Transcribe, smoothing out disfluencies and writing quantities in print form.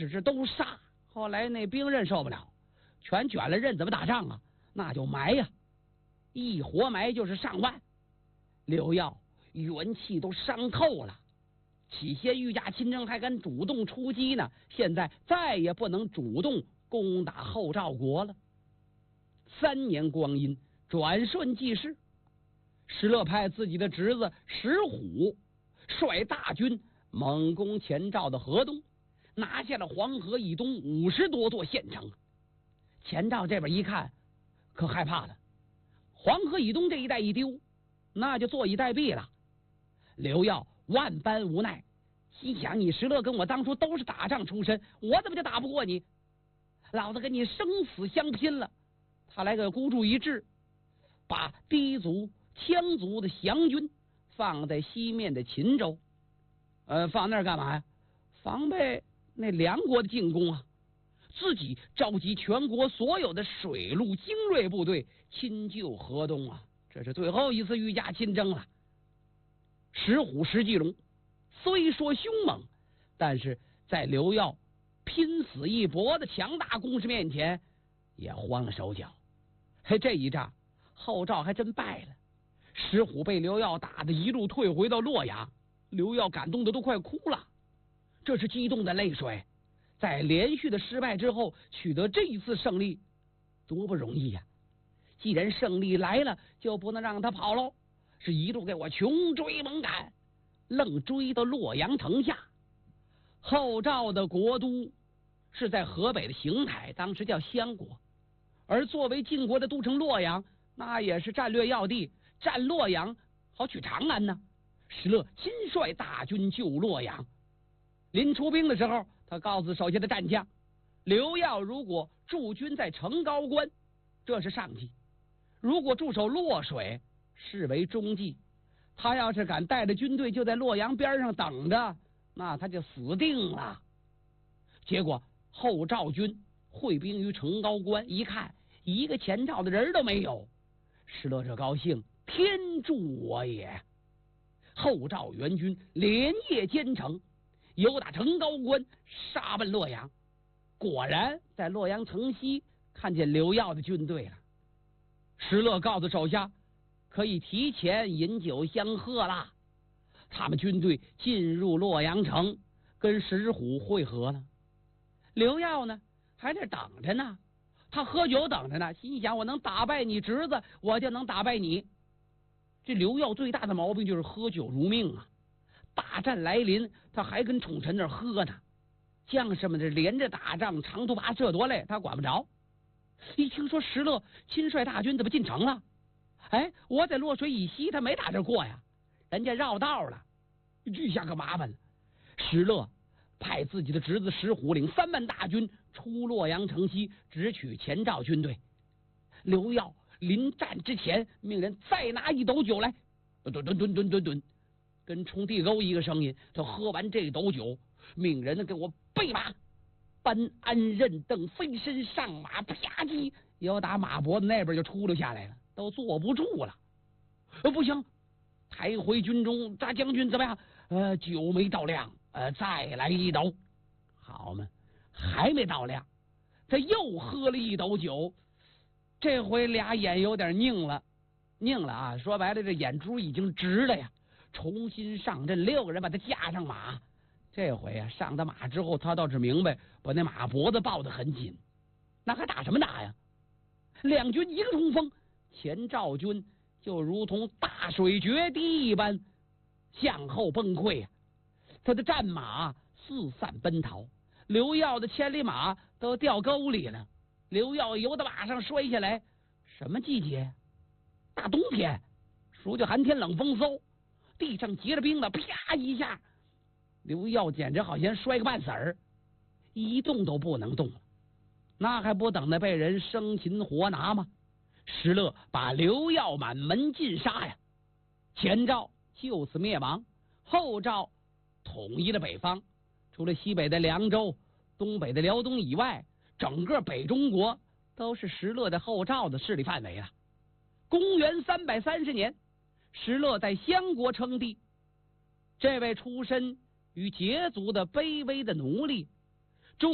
始是都杀，后来那兵刃受不了，全卷了刃，怎么打仗啊？那就埋呀，一活埋就是上万。刘耀元气都伤透了，起先御驾亲征还敢主动出击呢，现在再也不能主动攻打后赵国了。3年光阴转瞬即逝，石勒派自己的侄子石虎率大军猛攻前赵的河东，拿下了黄河以东50多座县城。前赵这边一看可害怕了，黄河以东这一带一丢，那就坐以待毙了。刘耀万般无奈，心想你石勒跟我当初都是打仗出身，我怎么就打不过你？老子跟你生死相拼了。他来个孤注一掷，把氐族羌族的降军放在西面的秦州，放那儿干嘛呀？防备那梁国的进攻啊。自己召集全国所有的水陆精锐部队亲救河东啊！这是最后一次御驾亲征了。石虎石继龙虽说凶猛，但是在刘耀拼死一搏的强大攻势面前也慌了手脚。这一仗后赵还真败了，石虎被刘耀打得一路退回到洛阳，刘耀感动的都快哭了，这是激动的泪水。在连续的失败之后取得这一次胜利多不容易呀！既然胜利来了，就不能让他跑喽，是一路给我穷追猛赶，愣追到洛阳城下。后赵的国都是在河北的邢台，当时叫襄国，而作为晋国的都城洛阳，那也是战略要地，占洛阳好取长安呢。石勒亲率大军救洛阳，临出兵的时候，他告诉手下的战将，刘耀如果驻军在成高关，这是上计；如果驻守洛水，视为中计。他要是敢带着军队就在洛阳边上等着，那他就死定了。结果后赵军会兵于成高关，一看一个前赵的人都没有，石勒这高兴，天助我也！后赵援军连夜兼程，由打成高关杀奔洛阳，果然在洛阳城西看见刘耀的军队了。石勒告诉手下，可以提前饮酒相贺啦。他们军队进入洛阳城，跟石虎会合了。刘耀呢，还在等着呢，他喝酒等着呢，心想我能打败你侄子，我就能打败你。这刘耀最大的毛病就是喝酒如命啊！大战来临，他还跟宠臣那儿喝呢。将士们这连着打仗，长途跋涉多累，他管不着。一听说石勒亲率大军怎么进城了，我在洛水以西，他没打这过呀，人家绕道了，这下可麻烦了。石勒派自己的侄子石虎领3万大军出洛阳城西，直取前赵军队。刘耀临战之前，命人再拿1斗酒来，吨，跟冲地沟一个声音。他喝完这斗酒，命人给我备马，班安任邓飞身上马，啪叽，要打马脖子那边就出溜下来了，都坐不住了。不行，抬回军中，大将军怎么样？酒没到量，再来1斗。好嘛，还没到量，他又喝了1斗酒。这回俩眼有点拧了啊！说白了，这眼珠已经直了呀。重新上阵，6个人把他架上马。这回啊，上了马之后，他倒是明白，把那马脖子抱得很紧。那还打什么打呀？两军一个冲锋，前赵军就如同大水决堤一般向后崩溃啊！他的战马四散奔逃，刘耀的千里马都掉沟里了。刘耀由到马上摔下来，什么季节？大冬天，属就寒天冷风嗖，地上结了冰了，啪一下，刘耀简直好像摔个半死儿，一动都不能动了。那还不等着被人生擒活拿吗？石勒把刘耀满门尽杀呀！前赵就此灭亡，后赵统一了北方，除了西北的凉州、东北的辽东以外，整个北中国都是石勒的后赵的势力范围了。公元330年，石勒在襄国称帝，这位出身于羯族的卑微的奴隶，